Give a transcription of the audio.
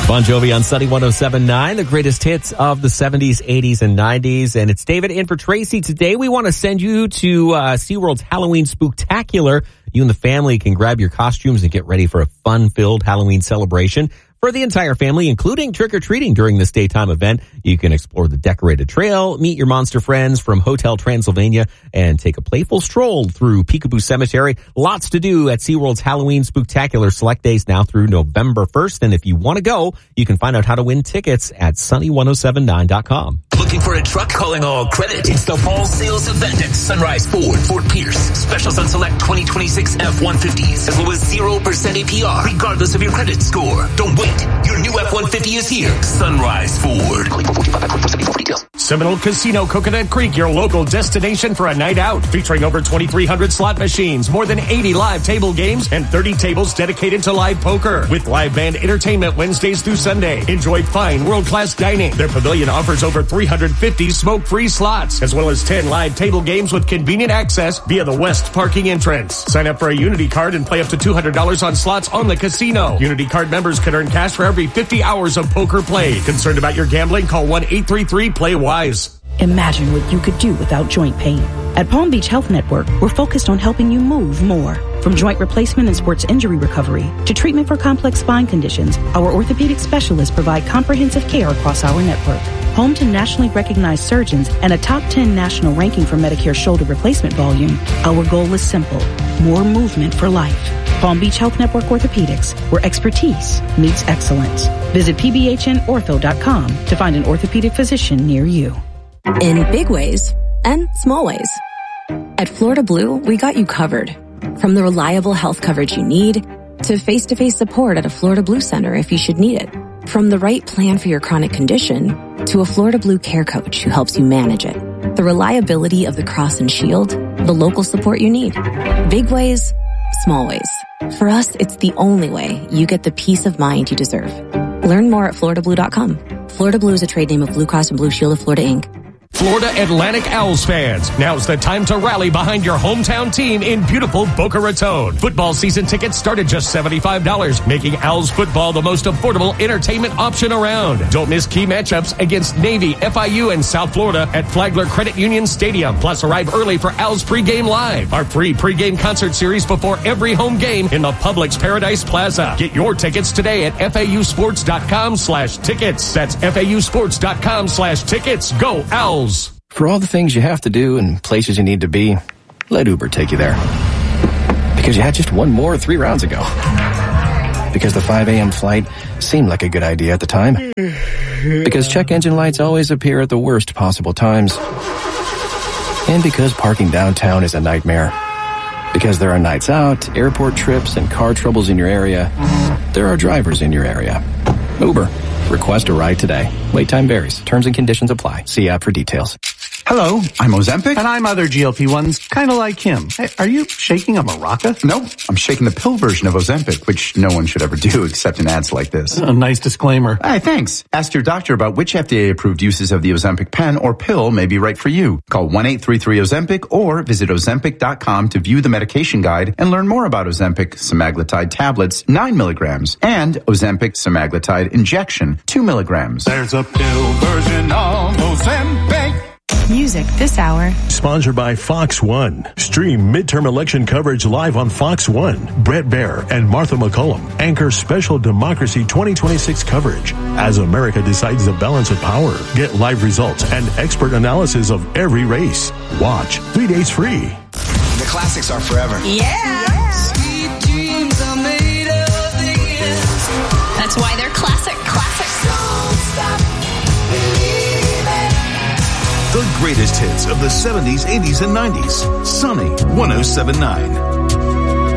Bon Jovi on Sunny 107.9, the greatest hits of the 70s, 80s, and 90s. And it's David in for Tracy. Today we want to send you to SeaWorld's Halloween Spooktacular. You and the family can grab your costumes and get ready for a fun-filled Halloween celebration for the entire family, including trick-or-treating during this daytime event. You can explore the decorated trail, meet your monster friends from Hotel Transylvania, and take a playful stroll through Peekaboo Cemetery. Lots to do at SeaWorld's Halloween Spooktacular. Select days now through November 1st. And if you want to go, you can find out how to win tickets at sunny1079.com. Looking for a truck? Calling all credit. It's the fall sales event at Sunrise Ford, Fort Pierce. Specials on select 2026 F-150s as low as 0% APR, regardless of your credit score. Don't wait. Your new F-150 is here. Sunrise Ford. Seminole Casino Coconut Creek, your local destination for a night out. Featuring over 2,300 slot machines, more than 80 live table games, and 30 tables dedicated to live poker. With live band entertainment Wednesdays through Sunday. Enjoy fine world-class dining. Their pavilion offers over 350 smoke-free slots, as well as 10 live table games with convenient access via the west parking entrance. Sign up for a Unity card and play up to $200 on slots on the casino. Unity card members can earn cash for every 50 hours of poker played. Concerned about your gambling? Call 1-833-PLAY-WISE. Imagine what you could do without joint pain. At Palm Beach Health Network, we're focused on helping you move more. From joint replacement and sports injury recovery to treatment for complex spine conditions, our orthopedic specialists provide comprehensive care across our network. Home to nationally recognized surgeons and a top 10 national ranking for Medicare shoulder replacement volume, our goal is simple: more movement for life. Palm Beach Health Network Orthopedics, where expertise meets excellence. Visit pbhnortho.com to find an orthopedic physician near you. In big ways and small ways. At Florida Blue, we got you covered. From the reliable health coverage you need to face-to-face support at a Florida Blue Center if you should need it. From the right plan for your chronic condition to a Florida Blue care coach who helps you manage it. The reliability of the Cross and Shield, the local support you need. Big ways, small ways. For us, it's the only way you get the peace of mind you deserve. Learn more at FloridaBlue.com. Florida Blue is a trade name of Blue Cross and Blue Shield of Florida, Inc. Florida Atlantic Owls fans, now's the time to rally behind your hometown team in beautiful Boca Raton. Football season tickets start at just $75, making Owls football the most affordable entertainment option around. Don't miss key matchups against Navy, FIU, and South Florida at Flagler Credit Union Stadium. Plus, arrive early for Owls Pregame Live, our free pregame concert series before every home game in the Publix Paradise Plaza. Get your tickets today at FAUsports.com/tickets. That's FAUsports.com/tickets. Go Owls! For all the things you have to do and places you need to be, let Uber take you there. Because you had just one more 3 rounds ago. Because the 5 a.m. flight seemed like a good idea at the time. Because check engine lights always appear at the worst possible times. And because parking downtown is a nightmare. Because there are nights out, airport trips, and car troubles in your area, there are drivers in your area. Uber. Request a ride today. Wait time varies. Terms and conditions apply. See app for details. Hello, I'm Ozempic. And I'm other GLP-1s, kind of like him. Hey, are you shaking a maraca? No, I'm shaking the pill version of Ozempic, which no one should ever do except in ads like this. A nice disclaimer. Hey, thanks. Ask your doctor about which FDA-approved uses of the Ozempic pen or pill may be right for you. Call 1-833-OZEMPIC or visit Ozempic.com to view the medication guide and learn more about Ozempic semaglutide tablets, 9 milligrams, and Ozempic semaglutide injection, 2 milligrams. There's a pill version of Ozempic. Music this hour. Sponsored by Fox One. Stream midterm election coverage live on Fox One. Brett Baer and Martha McCullum anchor special Democracy 2026 coverage as America decides the balance of power. Get live results and expert analysis of every race. Watch 3 days free. The classics are forever. Yeah. Sweet dreams are made of this. That's why they're classics. Don't stop believing. The greatest hits of the 70s, 80s, and 90s. Sunny 107.9.